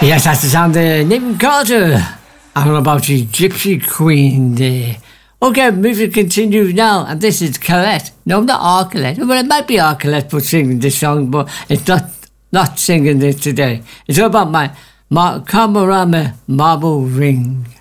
Yes, that's the sound of Nick Carter. How about you, Gypsy Queen there? Okay, music continues now, and this is Colette. No, not Arcolette. Well, it might be Arcolette for singing this song, but it's not singing it today. It's all about my Kamarama marble ring.